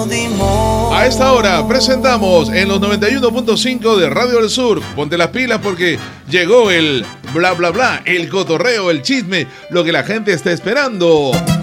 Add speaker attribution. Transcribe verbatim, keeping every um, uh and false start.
Speaker 1: A esta hora presentamos en los noventa y uno punto cinco de Radio del Sur. Ponte las pilas porque llegó el bla bla bla, el cotorreo, el chisme, lo que la gente está esperando.